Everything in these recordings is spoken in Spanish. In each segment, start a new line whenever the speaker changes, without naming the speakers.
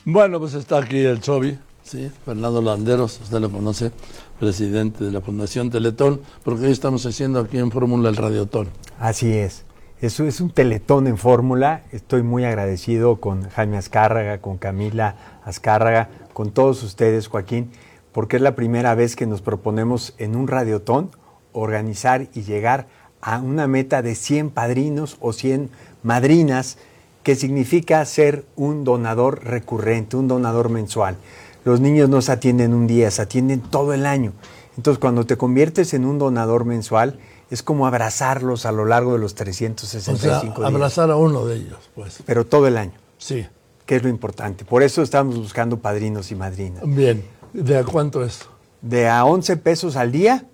Bueno, pues está aquí el Chovi, ¿sí? Fernando Landeros, usted lo conoce, presidente de la Fundación Teletón, porque hoy estamos haciendo aquí en Fórmula el Radiotón.
Así es. Eso es un Teletón en Fórmula. Estoy muy agradecido con Jaime Azcárraga, con Camila Azcárraga, con todos ustedes, Joaquín, porque es la primera vez que nos proponemos en un Radiotón organizar y llegar a una meta de 100 padrinos o 100 madrinas, que significa ser un donador recurrente, un donador mensual. Los niños no se atienden un día, se atienden todo el año. Entonces, cuando te conviertes en un donador mensual, es como abrazarlos a lo largo de los 365 días.
Abrazar a uno de ellos, pues.
Pero todo el año.
Sí.
Que es lo importante. Por eso estamos buscando padrinos y madrinas.
Bien. ¿De a cuánto es?
De a 11 pesos al día,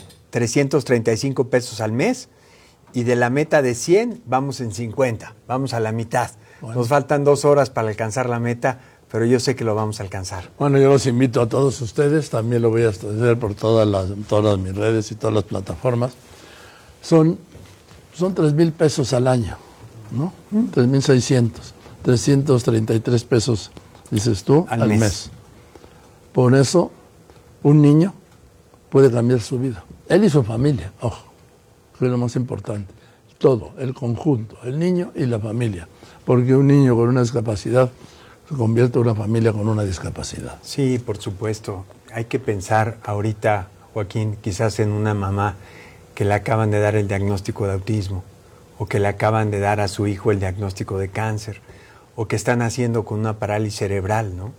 335 pesos al mes, y de la meta de 100 vamos en 50, vamos a la mitad. Bueno. Nos faltan 2 horas para alcanzar la meta, pero yo sé que lo vamos a alcanzar.
Bueno, yo los invito a todos ustedes, también lo voy a hacer por todas mis redes y todas las plataformas. Son 3,000 pesos al año, ¿no? 3,600, 333 pesos, dices tú, al mes. Por eso, un niño puede cambiar su vida. Él y su familia, ojo. Que es lo más importante, todo, el conjunto, el niño y la familia, porque un niño con una discapacidad se convierte en una familia con una discapacidad.
Sí, por supuesto. Hay que pensar ahorita, Joaquín, quizás en una mamá que le acaban de dar el diagnóstico de autismo, o que le acaban de dar a su hijo el diagnóstico de cáncer, o que están haciendo con una parálisis cerebral, ¿no?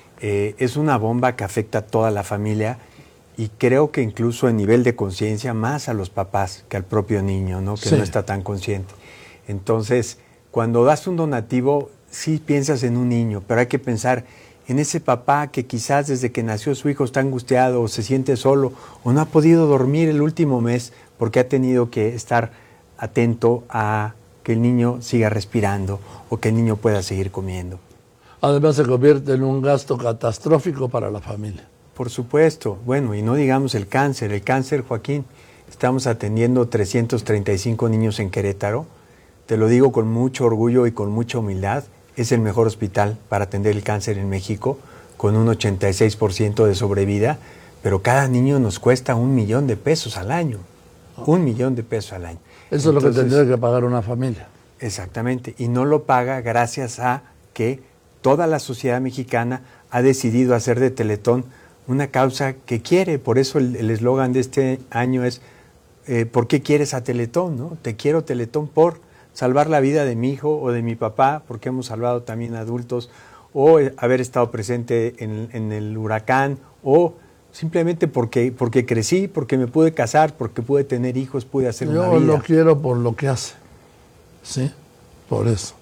Es una bomba que afecta a toda la familia. Y creo que incluso en nivel de conciencia más a los papás que al propio niño, ¿no? Que sí. No está tan consciente. Entonces, cuando das un donativo, sí piensas en un niño, pero hay que pensar en ese papá que quizás desde que nació su hijo está angustiado o se siente solo o no ha podido dormir el último mes porque ha tenido que estar atento a que el niño siga respirando o que el niño pueda seguir comiendo.
Además se convierte en un gasto catastrófico para la familia.
Por supuesto. Bueno, y no digamos el cáncer. El cáncer, Joaquín, estamos atendiendo 335 niños en Querétaro. Te lo digo con mucho orgullo y con mucha humildad. Es el mejor hospital para atender el cáncer en México, con un 86% de sobrevida, pero cada niño nos cuesta 1 millón de pesos al año. 1 millón de pesos al año.
Eso es lo que tendría que pagar una familia.
Exactamente. Y no lo paga gracias a que toda la sociedad mexicana ha decidido hacer de Teletón una causa que quiere. Por eso el eslogan de este año es ¿por qué quieres a Teletón? ¿No? Te quiero, Teletón, por salvar la vida de mi hijo o de mi papá, porque hemos salvado también adultos, o haber estado presente en el huracán, o simplemente porque crecí, porque me pude casar, porque pude tener hijos, pude hacer una vida.
Yo lo quiero por lo que hace, ¿sí? Por eso.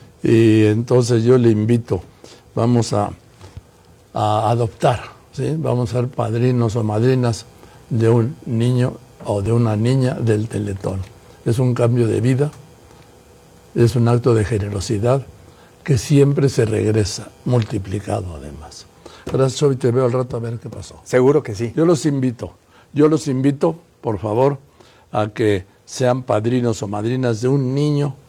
Y entonces yo le invito, vamos a adoptar, ¿sí? Vamos a ser padrinos o madrinas de un niño o de una niña del Teletón. Es un cambio de vida, es un acto de generosidad que siempre se regresa, multiplicado además. Gracias, Chovi, te veo al rato a ver qué pasó.
Seguro que sí.
Yo los invito, por favor, a que sean padrinos o madrinas de un niño